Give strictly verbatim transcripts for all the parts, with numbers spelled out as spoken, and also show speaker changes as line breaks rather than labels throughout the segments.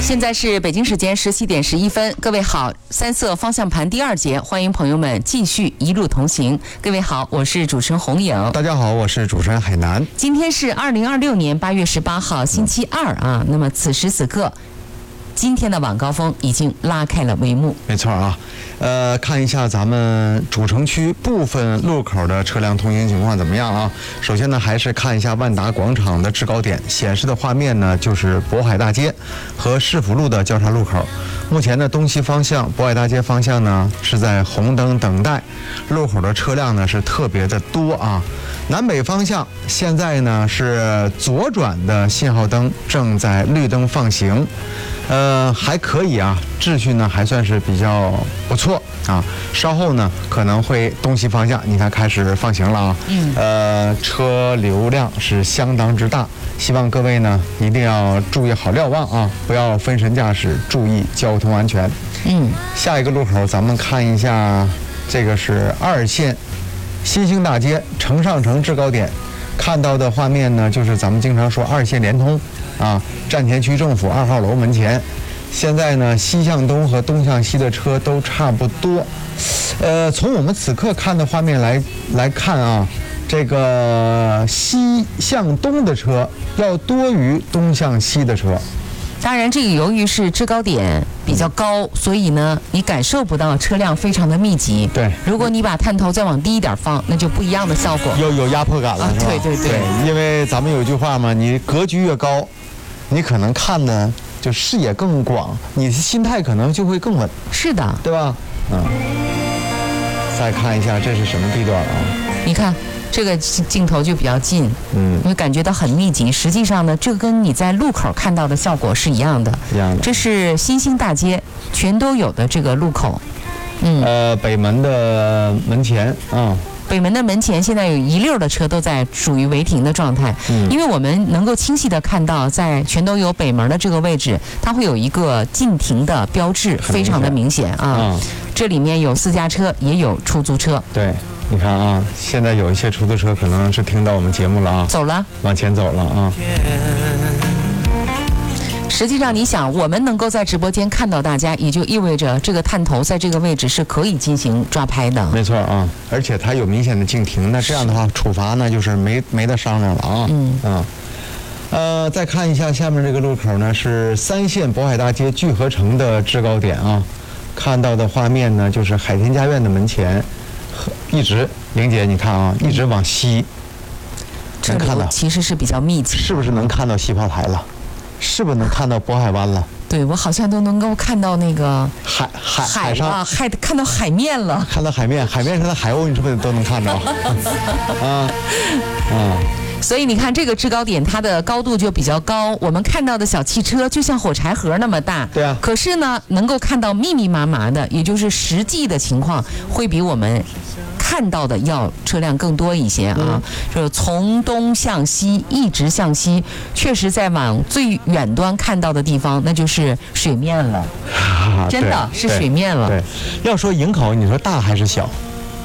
现在是北京时间十七点十一分，各位好，三色方向盘第二节，欢迎朋友们继续一路同行。各位好，我是主持人洪颖。
大家好，我是主持人海南。
今天是二零二六年八月十八号，星期二啊。那么此时此刻，今天的晚高峰已经拉开了帷幕。
没错啊，呃，看一下咱们主城区部分路口的车辆通行情况怎么样啊？首先呢，还是看一下万达广场的制高点显示的画面呢，就是渤海大街和市府路的交叉路口。目前呢，东西方向渤海大街方向呢是在红灯等待，路口的车辆呢是特别的多啊。南北方向现在呢是左转的信号灯正在绿灯放行。呃，还可以啊，秩序呢还算是比较不错啊。稍后呢可能会东西方向，你看开始放行了啊。嗯。呃，车流量是相当之大，希望各位呢一定要注意好瞭望啊，不要分神驾驶，注意交通安全。嗯。下一个路口咱们看一下，这个是二线新兴大街城上城制高点，看到的画面呢就是咱们经常说二线联通。啊，站田区政府二号楼门前，现在呢，西向东和东向西的车都差不多。呃，从我们此刻看的画面来来看啊，这个西向东的车要多于东向西的车。
当然，这个由于是制高点比较高，所以呢，你感受不到车辆非常的密集。
对，
如果你把探头再往低一点放，那就不一样的效果。
有有压迫感了，
啊、
是吧？
对对 对,
对，因为咱们有一句话嘛，你格局越高，你可能看的就视野更广，你的心态可能就会更稳。
是的，
对吧？嗯。再看一下这是什么地段啊？
你看。这个镜头就比较近，嗯，你会感觉到很密集。实际上呢，这跟你在路口看到的效果是一样的。
一样的。
这是新兴大街全都有的这个路口，
嗯，呃，北门的门前啊。
北门的门前现在有一溜的车都在属于违停的状态，嗯，因为我们能够清晰的看到，在全都有北门的这个位置，它会有一个禁停的标志，非常的明显啊。嗯、这里面有私家车，也有出租车。
对。你看啊，现在有一些出租车可能是听到我们节目了啊，
走了，
往前走了啊。
实际上，你想，我们能够在直播间看到大家，也就意味着这个探头在这个位置是可以进行抓拍的。
没错啊，而且它有明显的禁停，那这样的话处罚呢就是没没得商量了啊。嗯啊，呃，再看一下下面这个路口呢，是三线渤海大街聚合城的制高点啊，看到的画面呢就是海天家院的门前。一直，玲姐，你看啊，一直往西，
这里其实是比较密集，
是不是能看到西炮台了？是不是能看到渤海湾了？
对，我好像都能够看到那个
海海
海
上
啊，海看到海面了，
看到海面，海面上的海鸥，你是不是都能看到？啊啊！
所以你看这个制高点，它的高度就比较高，我们看到的小汽车就像火柴盒那么大。
对啊。
可是呢，能够看到密密麻麻的，也就是实际的情况会比我们看到的要车辆更多一些啊。嗯、就是从东向西一直向西，确实在往最远端看到的地方，那就是水面了。啊、真的是水面了。
对。对，要说营口，你说大还是小？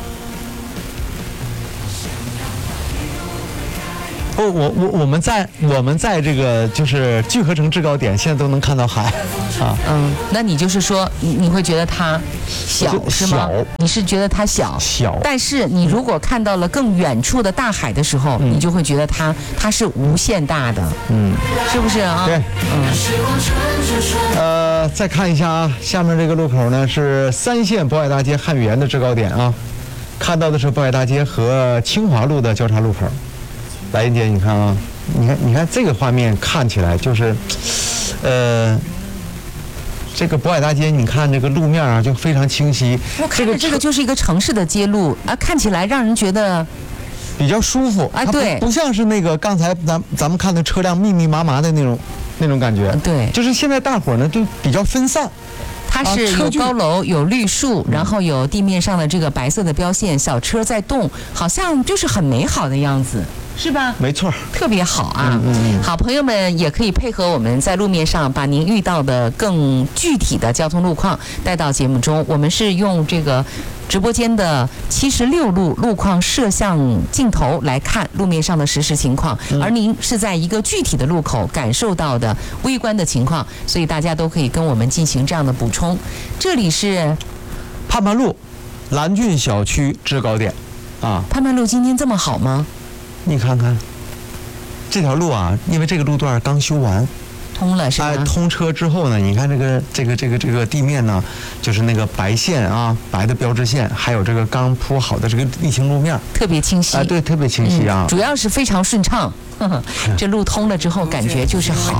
不，我我我们在我们在这个就是聚合城制高点，现在都能看到海，啊，
嗯，那你就是说你你会觉得它小是吗？你是觉得它小
小，
但是你如果看到了更远处的大海的时候，嗯、你就会觉得它它是无限大的，嗯，是不是啊？
对，嗯，呃，再看一下啊，下面这个路口呢是三线渤海大街汉语言的制高点啊，看到的是渤海大街和清华路的交叉路口。来，英姐，你看啊，你看，你看这个画面看起来就是，呃，这个渤海大街，你看这个路面啊，就非常清晰。
我看着这个就是一个城市的街路啊，看起来让人觉得
比较舒服
啊，对，
不像是那个刚才咱咱们看的车辆密密麻麻的那种那种感觉。
对，
就是现在大伙儿呢就比较分散。
它是有高楼，有绿树，然后有地面上的这个白色的标线，小车在动，好像就是很美好的样子。 是吧？
没错，
特别好啊。
嗯嗯嗯
好，朋友们也可以配合我们在路面上把您遇到的更具体的交通路况带到节目中。我们是用这个直播间的七十六路路况摄像镜头来看路面上的实时情况，
嗯、
而您是在一个具体的路口感受到的微观的情况，所以大家都可以跟我们进行这样的补充。这里是
盼盼路蓝郡小区制高点啊。
盼盼路今天这么好吗？
你看看这条路啊，因为这个路段刚修完，
通了是吧？
哎，通车之后呢，你看这个这个这个这个地面呢，就是那个白线啊，白的标志线，还有这个刚铺好的这个地形路面，
特别清晰。
哎，对，特别清晰啊。
嗯、主要是非常顺畅。呵呵，这路通了之后，感觉就是好。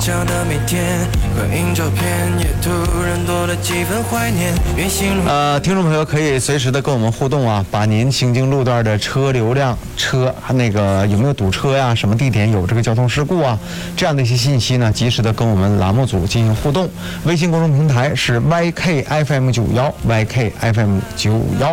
呃，听众朋友可以随时的跟我们互动啊，把您行经路段的车流量、车那个有没有堵车呀，什么地点有这个交通事故啊，这样的一些信息呢，及时的跟我们栏目组进行互动。微信公众平台是 Y K F M 九幺 Y K F M 九幺。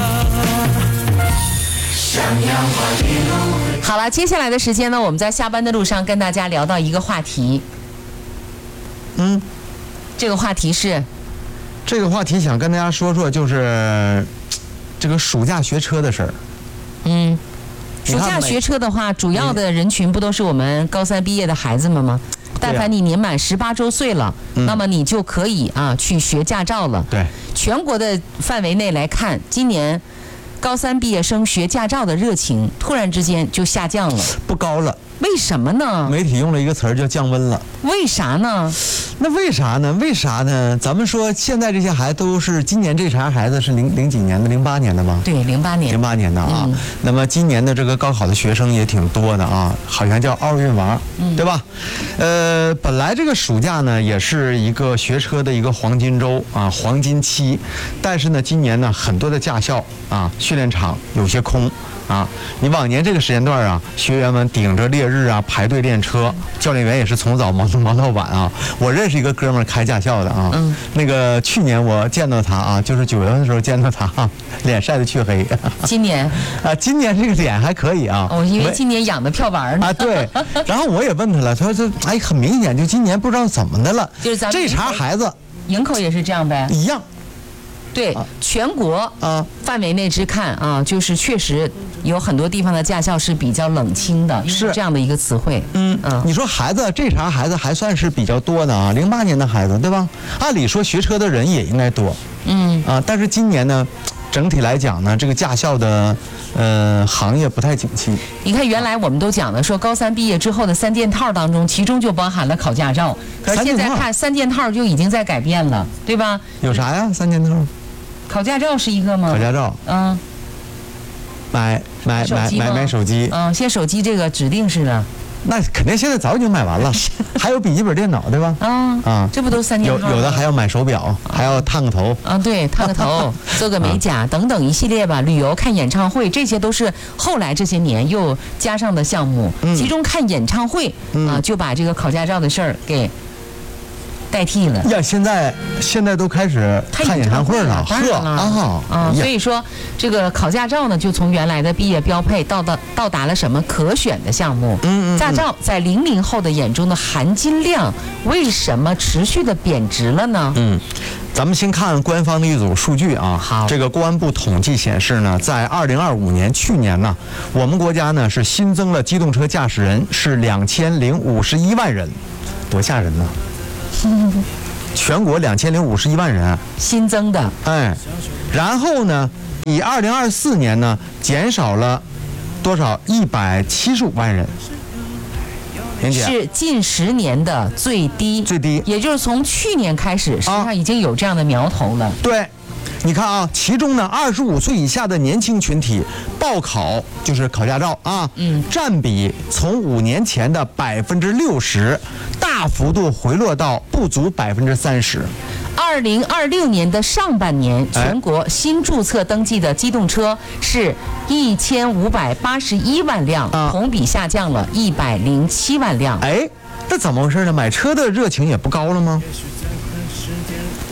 好了，接下来的时间呢，我们在下班的路上跟大家聊到一个话题。
嗯，
这个话题是，
这个话题想跟大家说说，就是这个暑假学车的事儿。
嗯，暑假学车的话，主要的人群不都是我们高三毕业的孩子们吗？但凡你年满十八周岁了，
嗯、
那么你就可以啊去学驾照了。
对，
全国的范围内来看，今年高三毕业生学驾照的热情突然之间就下降了，
不高了。
为什么呢？
媒体用了一个词儿叫降温了。
为啥呢？
那为啥呢？为啥呢？咱们说现在这些孩子都是今年这茬孩子是零零几年的，零八年的吧？
对，零八年。
零八年的啊、嗯。那么今年的这个高考的学生也挺多的啊，好像叫奥运王，嗯、对吧？呃，本来这个暑假呢也是一个学车的一个黄金周啊，黄金期，但是呢，今年呢很多的驾校啊、训练场有些空。啊，你往年这个时间段啊，学员们顶着烈日啊排队练车，教练员也是从早忙忙到晚啊。我认识一个哥们儿开驾校的啊，嗯，那个去年我见到他啊，就是九月份的时候见到他，啊、脸晒得黢黑。
今年
啊，今年这个脸还可以啊。
哦，因为今年养的漂白呢。
啊，对。然后我也问他了，他说这哎很明显，就今年不知道怎么的了，
就是咱们
这茬孩子，
营口也是这样呗，
一样。
对，啊、全国啊范围内之看啊，就是确实有很多地方的驾校是比较冷清的，是这样的一个词汇。
嗯嗯，你说孩子这茬孩子还算是比较多的啊，零八年的孩子对吧？按理说学车的人也应该多。嗯啊，但是今年呢，整体来讲呢，这个驾校的呃行业不太景气。
你看，原来我们都讲的说高三毕业之后的三件套当中，其中就包含了考驾照。可是现在看三件套就已经在改变了，对吧？
有啥呀？三件套？
考驾照是一个吗？
考驾照。嗯。买买买买买手机。
嗯，现在手机这个指定是的。
那肯定现在早已经买完了，还有笔记本电脑对吧？
啊啊，这不都三件套？
有有的还要买手表，还要烫个头。
啊，对，烫个头，做个美甲、啊、等等一系列吧。旅游、看演唱会，这些都是后来这些年又加上的项目。嗯、其中看演唱会、嗯、啊，就把这个考驾照的事儿给代替了
呀。现在现在都开始看演唱会了，
当然了啊啊！所以说这个考驾照呢，就从原来的毕业标配到到到达了什么可选的项目。嗯嗯。驾照在零零后的眼中的含金量为什么持续的贬值了呢？
嗯，咱们先看官方的一组数据啊。
好，
这个公安部统计显示呢，在二零二五年去年呢，我们国家呢是新增了机动车驾驶人是两千零五十一万人，多吓人呢！全国两千零五十一万人
新增的，
哎，然后呢，比二零二四年呢减少了多少？一百七十五万人，
是近十年的最低，
最低，
也就是从去年开始，实际上已经有这样的苗头了。
啊、对。你看啊，其中呢，二十五岁以下的年轻群体报考就是考驾照啊，嗯，占比从五年前的百分之六十，大幅度回落到不足百分之三十。
二零二六年的上半年，全国新注册登记的机动车是一千五百八十一万辆，啊、同比下降了一百零七万辆。
哎，那怎么回事呢？买车的热情也不高了吗？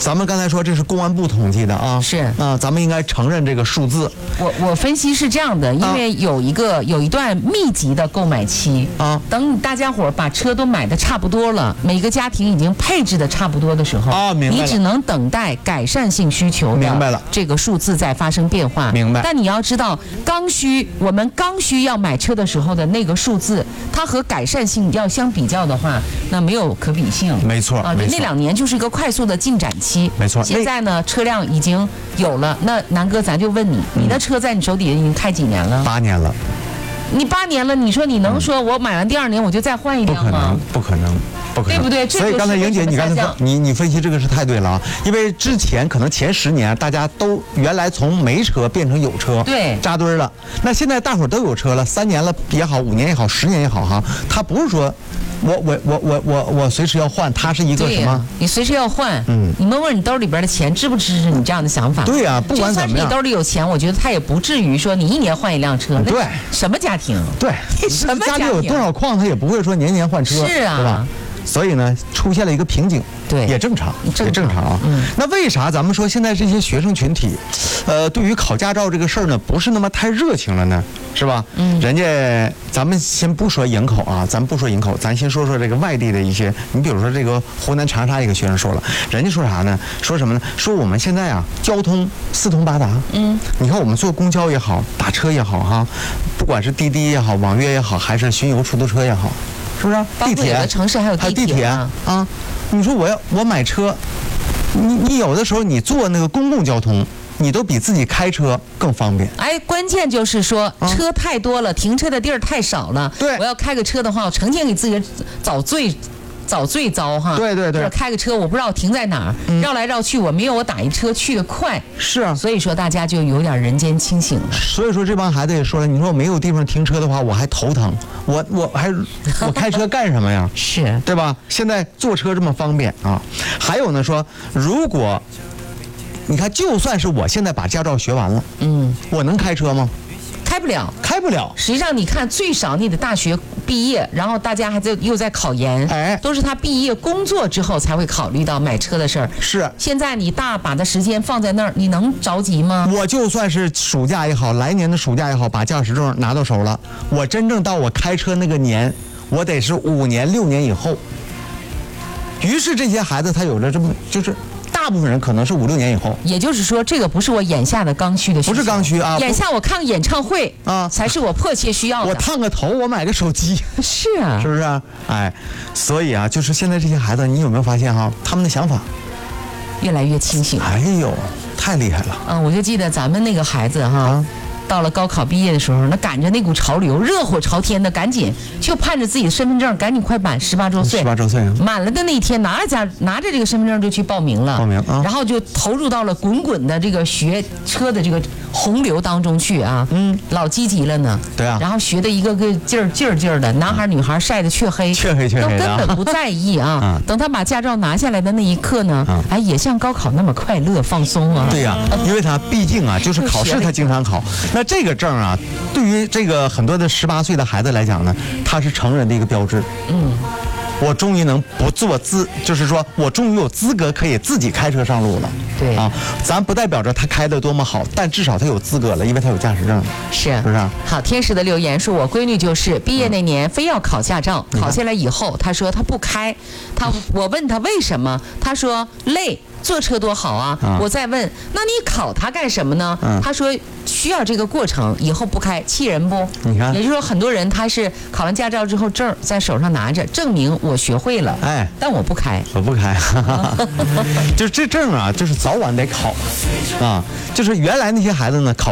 咱们刚才说这是公安部统计的啊，
是
啊，咱们应该承认这个数字。
我我分析是这样的，因为有一个有一段密集的购买期
啊，
等大家伙儿把车都买的差不多了，每个家庭已经配置的差不多的时候
啊，明白了，
你只能等待改善性需求
明白了
这个数字在发生变化。
明白。
但你要知道，刚需我们刚需要买车的时候的那个数字，它和改善性要相比较的话，那没有可比性。
没错
啊，
没错
那两年就是一个快速的进展期。
没错。
现在呢，车辆已经有了。那南哥，咱就问你，你的车在你手底下已经开几年了？
八年了。
你八年了，你说你能说我买完第二年我就再换一辆吗？
不可能，不可能，不可能，
对不对？
所以刚才莹姐，你刚才说你你分析这个是太对了啊，因为之前可能前十年大家都原来从没车变成有车，
对，
扎堆了。那现在大伙儿都有车了，三年了也好，五年也好，十年也好哈，他不是说。我我我我我我随时要换，它是一个什么？
你随时要换，
嗯，
你问问你兜里边的钱支不支持你这样的想法？
对呀、啊，不管怎么样，
就算是你兜里有钱，我觉得他也不至于说你一年换一辆车。
对，
什么家庭？
对，
什么家庭？
家里有多少矿，他也不会说年年换车，
是啊，
对吧？所以呢，出现了一个瓶颈，
对，
也正常，
正常
也正常啊。
嗯，
那为啥咱们说现在这些学生群体，呃，对于考驾照这个事儿呢，不是那么太热情了呢？是吧？
嗯，
人家咱们先不说营口啊，咱不说营口，咱先说说这个外地的一些。你比如说这个湖南长沙一个学生说了，人家说啥呢？说什么呢？说我们现在啊，交通四通八达。
嗯，
你看我们坐公交也好，打车也好哈，不管是滴滴也好，网约也好，还是巡游出租车也好。是不是？地铁，
有的城市还有
地
铁,
铁啊！啊，你说我要我买车，你你有的时候你坐那个公共交通，你都比自己开车更方便。
哎，关键就是说、
啊、
车太多了，停车的地儿太少了。
对，
我要开个车的话，我成天给自己找罪。找最糟哈，
对对对，
开个车我不知道停在哪儿、嗯，绕来绕去，我没有我打一车去的快。
是啊，
所以说大家就有点人间清醒了。
所以说这帮孩子也说了，你说我没有地方停车的话，我还头疼，我我还我开车干什么呀？
是，
对吧？现在坐车这么方便啊，还有呢说，如果你看，就算是我现在把驾照学完了，
嗯，
我能开车吗？
开不了，
开不了。
实际上，你看，最少你得大学毕业，然后大家还在又在考研，
哎，
都是他毕业工作之后才会考虑到买车的事儿。
是，
现在你大把的时间放在那儿，你能着急吗？
我就算是暑假也好，来年的暑假也好，把驾驶证拿到手了，我真正到我开车那个年，我得是五年、六年以后。于是这些孩子他有了这么就是。大部分人可能是五六年以后，
也就是说，这个不是我眼下的刚需的需求，
不是刚需啊。
眼下我看个演唱会
啊，
才是我迫切需要的。
我烫个头，我买个手机，
是啊，
是不是？哎，所以啊，就是现在这些孩子，你有没有发现哈，他们的想法
越来越清醒？
哎呦，太厉害了！
嗯，我就记得咱们那个孩子哈。啊到了高考毕业的时候，那赶着那股潮流，热火朝天的，赶紧就盼着自己的身份证赶紧快满十八周岁。
十八周岁、啊，
满了的那一天，拿着家拿着这个身份证就去报名了，
报名啊，
然后就投入到了滚滚的这个学车的这个洪流当中去啊，
嗯，
老积极了呢。
对啊，
然后学的一个个劲儿劲儿劲儿的，男孩女孩晒得黢黑，
黢黑黢黑
的，都根本不在意啊。
啊
等他把驾照拿下来的那一刻呢，
啊、
哎，也像高考那么快乐放松啊。
对呀、啊，因为他毕竟啊，就是考试他经常考，那这个证啊。对于这个很多的十八岁的孩子来讲呢，他是成人的一个标志。
嗯，
我终于能不做资，就是说我终于有资格可以自己开车上路了。
对
啊，咱不代表着他开的多么好，但至少他有资格了，因为他有驾驶证。
是，
是不是、啊？
好，天使的留言说，我闺女就是毕业那年非要考驾照，
嗯、
考下来以后，她说她不开，她我问她为什么，她说累。坐车多好啊！
啊
我再问，那你考它干什么呢？
嗯、
他说需要这个过程，以后不开气人不？
你看，
也就是说，很多人他是考完驾照之后，证在手上拿着，证明我学会了，
哎，
但我不开，
我不开，就是这证啊，就是早晚得考啊。就是原来那些孩子呢，考。